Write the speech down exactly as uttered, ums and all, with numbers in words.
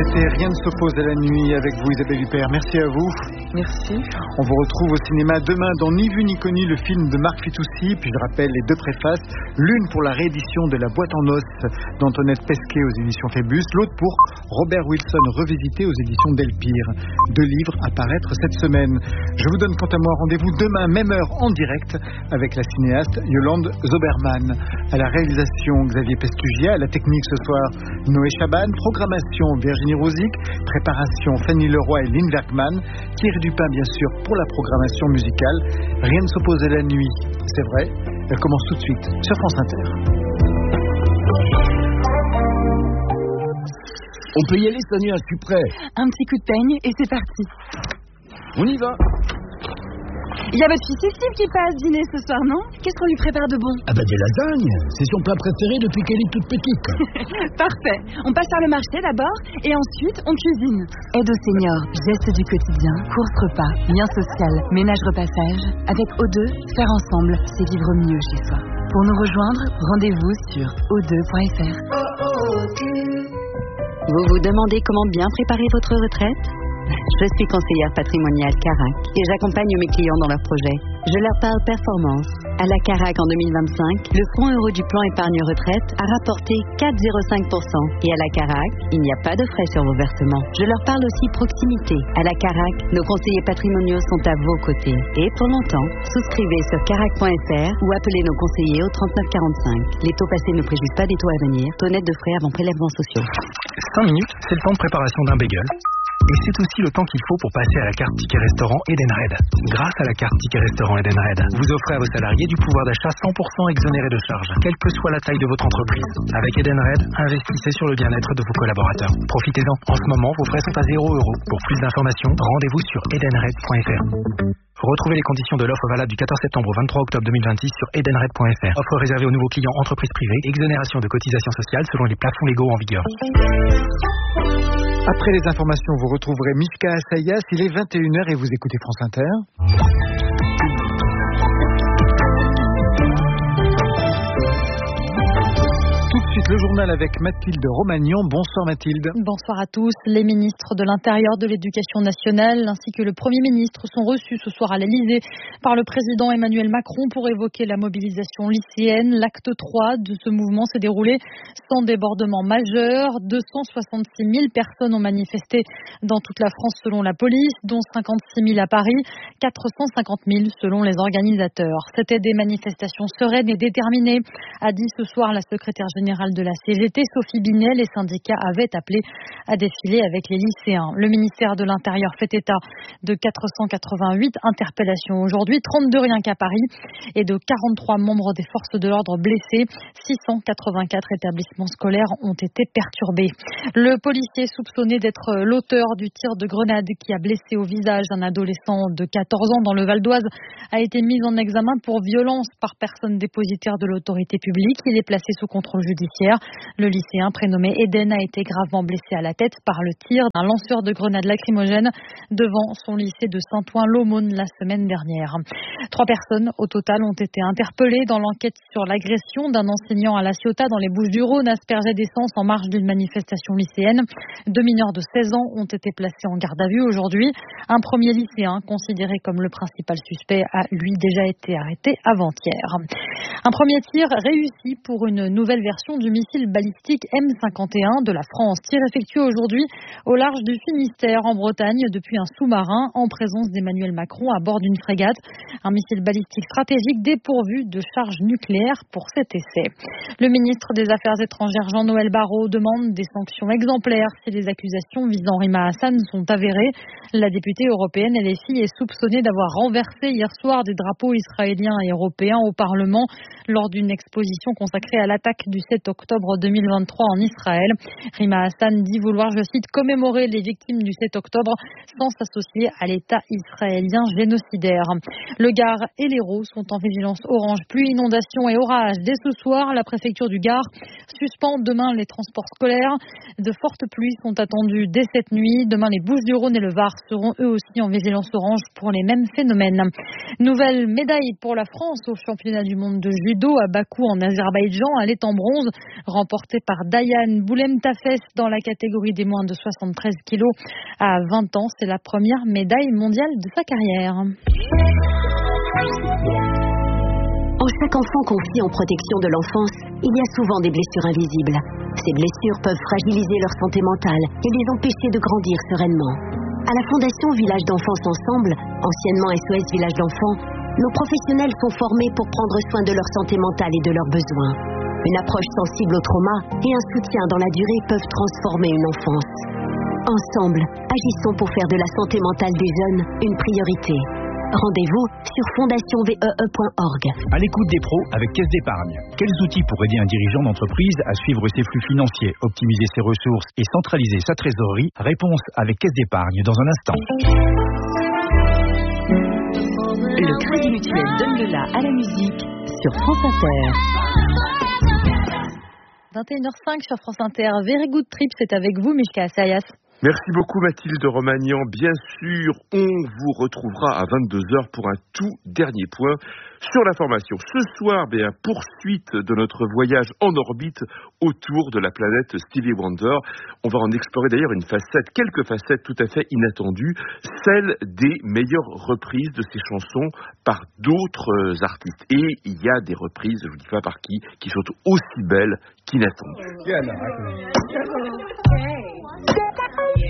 C'était Rien ne s'oppose à la nuit avec vous, Isabelle Huppert. Merci à vous. Merci. On vous retrouve au cinéma demain dans Ni vu ni connu, le film de Marc Fitoussi. Puis je rappelle les deux préfaces. L'une pour la réédition de La boîte en os d'Antoinette Pesquet aux éditions Phébus. L'autre pour Robert Wilson revisité aux éditions Delpire. Deux livres à paraître cette semaine. Je vous donne quant à moi rendez-vous demain, même heure, en direct avec la cinéaste Yolande Zoberman. À la réalisation, Xavier Pestugia. À la technique ce soir, Noé Chaban. Programmation, Virginie Rosic. Préparation, Fanny Leroy et Lynn Bergman. Thierry Dupin, bien sûr, pour la programmation musicale. Rien ne s'oppose à la nuit, c'est vrai. Elle commence tout de suite sur France Inter. On peut y aller, Sonia, je suis prêt. Un petit coup de peigne et c'est parti. On y va. Il y a votre fille Cécile qui passe dîner ce soir, non? Qu'est-ce qu'on lui prépare de bon? Ah bah des lasagnes. C'est son plat préféré depuis qu'elle est toute petite. Parfait. On passe par le marché d'abord et ensuite on cuisine. Aide aux seniors, gestes du quotidien, course repas, lien social, ménage repassage. Avec O deux, faire ensemble, c'est vivre mieux chez soi. Pour nous rejoindre, rendez-vous sur o deux point f r. Vous vous demandez comment bien préparer votre retraite? Je suis conseillère patrimoniale Carac et j'accompagne mes clients dans leurs projets. Je leur parle performance. À la Carac en deux mille vingt-cinq, le fonds euro du plan épargne retraite a rapporté quatre virgule zéro cinq pour cent. Et à la Carac, il n'y a pas de frais sur vos versements. Je leur parle aussi proximité. À la Carac, nos conseillers patrimoniaux sont à vos côtés. Et pour longtemps, souscrivez sur carac point f r ou appelez nos conseillers au trente-neuf quarante-cinq. Les taux passés ne préjugent pas des taux à venir. Taux net de frais avant prélèvements sociaux. cinq minutes, c'est le temps de préparation d'un bagel. Et c'est aussi le temps qu'il faut pour passer à la carte Ticket Restaurant Edenred. Grâce à la carte Ticket Restaurant Edenred, vous offrez à vos salariés du pouvoir d'achat cent pour cent exonéré de charges, quelle que soit la taille de votre entreprise. Avec Edenred, investissez sur le bien-être de vos collaborateurs. Profitez-en. En ce moment, vos frais sont à zéro euro. Pour plus d'informations, rendez-vous sur edenred point f r. Retrouvez les conditions de l'offre valable du quatorze septembre au vingt-trois octobre deux mille vingt-six sur edenred point f r. Offre réservée aux nouveaux clients entreprises privées. Exonération de cotisations sociales selon les plafonds légaux en vigueur. Après les informations, vous retrouverez Mishka Assayas. Il est vingt et une heures et vous écoutez France Inter. Le journal avec Mathilde Romagnon. Bonsoir Mathilde. Bonsoir à tous. Les ministres de l'Intérieur, de l'Éducation nationale ainsi que le Premier ministre sont reçus ce soir à l'Élysée par le président Emmanuel Macron pour évoquer la mobilisation lycéenne. L'acte trois de ce mouvement s'est déroulé sans débordement majeur. deux cent soixante-six mille personnes ont manifesté dans toute la France selon la police, dont cinquante-six mille à Paris, quatre cent cinquante mille selon les organisateurs. C'était des manifestations sereines et déterminées, a dit ce soir la secrétaire générale de la C G T, Sophie Binet. Les syndicats avaient appelé à défiler avec les lycéens. Le ministère de l'Intérieur fait état de quatre cent quatre-vingt-huit interpellations aujourd'hui, trente-deux rien qu'à Paris, et de quarante-trois membres des forces de l'ordre blessés. six cent quatre-vingt-quatre établissements scolaires ont été perturbés. Le policier soupçonné d'être l'auteur du tir de grenade qui a blessé au visage un adolescent de quatorze ans dans le Val d'Oise a été mis en examen pour violence par personne dépositaire de l'autorité publique. Il est placé sous contrôle judiciaire. Le lycéen prénommé Eden a été gravement blessé à la tête par le tir d'un lanceur de grenades lacrymogènes devant son lycée de Saint-Ouen-l'Aumône la semaine dernière. Trois personnes au total ont été interpellées dans l'enquête sur l'agression d'un enseignant à La Ciotat dans les Bouches-du-Rhône, aspergé d'essence en marge d'une manifestation lycéenne. Deux mineurs de seize ans ont été placés en garde à vue aujourd'hui. Un premier lycéen, considéré comme le principal suspect, a lui déjà été arrêté avant-hier. Un premier tir réussi pour une nouvelle version du missile balistique M cinquante et un de la France. Tir effectué aujourd'hui au large du Finistère en Bretagne depuis un sous-marin en présence d'Emmanuel Macron à bord d'une frégate. Un missile balistique stratégique dépourvu de charge nucléaire pour cet essai. Le ministre des Affaires étrangères Jean-Noël Barrot demande des sanctions exemplaires si les accusations visant Rima Hassan sont avérées. La députée européenne L F I est soupçonnée d'avoir renversé hier soir des drapeaux israéliens et européens au Parlement lors d'une exposition consacrée à l'attaque du sept octobre deux mille vingt-trois en Israël. Rima Hassan dit vouloir, je cite, commémorer les victimes du sept octobre sans s'associer à l'État israélien génocidaire. Le Gard et l'Hérault sont en vigilance orange. Pluie, inondation et orage. Dès ce soir, la préfecture du Gard suspend demain les transports scolaires. De fortes pluies sont attendues dès cette nuit. Demain, les Bouches-du-Rhône et le Var seront eux aussi en vigilance orange pour les mêmes phénomènes. Nouvelle médaille pour la France au championnat du monde de judo à Bakou en Azerbaïdjan. Elle est en bronze. remportée par Diane Boulem-Tafes dans la catégorie des moins de soixante-treize kilos. À vingt ans, c'est la première médaille mondiale de sa carrière. En chaque enfant confié en protection de l'enfance, il y a souvent des blessures invisibles. Ces blessures peuvent fragiliser leur santé mentale et les empêcher de grandir sereinement. À la Fondation Village d'Enfance Ensemble, anciennement S O S Village d'Enfants, nos professionnels sont formés pour prendre soin de leur santé mentale et de leurs besoins. Une approche sensible au trauma et un soutien dans la durée peuvent transformer une enfance. Ensemble, agissons pour faire de la santé mentale des jeunes une priorité. Rendez-vous sur fondation v e e point org. À l'écoute des pros avec Caisse d'Épargne. Quels outils pour aider un dirigeant d'entreprise à suivre ses flux financiers, optimiser ses ressources et centraliser sa trésorerie? Réponse avec Caisse d'Épargne dans un instant. Le Crédit Mutuel donne le la à la musique sur France Inter. vingt et une heures cinq sur France Inter. Very Good Trip, c'est avec vous, Mishka Assayas. Merci beaucoup Mathilde Romagnan. Bien sûr, on vous retrouvera à vingt-deux heures pour un tout dernier point sur l'information. Ce soir, bien, poursuite de notre voyage en orbite autour de la planète Stevie Wonder. On va en explorer d'ailleurs une facette, quelques facettes tout à fait inattendues, celle des meilleures reprises de ces chansons par d'autres artistes. Et il y a des reprises, je vous dis pas par qui, qui sont aussi belles qu'inattendues.